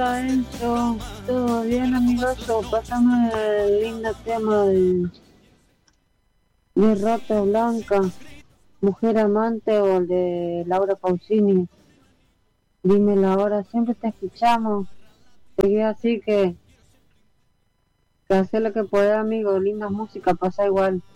Hola Enzo, ¿todo bien amigoso? Pásame el lindo tema de Rata Blanca, Mujer Amante o el de Laura Pausini. Dímelo ahora, siempre te escuchamos. Seguí así que hacer lo que podés amigo, linda música, pasa igual.